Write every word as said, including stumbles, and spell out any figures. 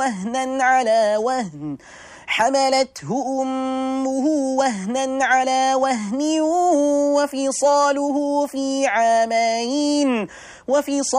وهنا على وهن حملته أمه وهنا على وهن وفصاله في عامين وفصاله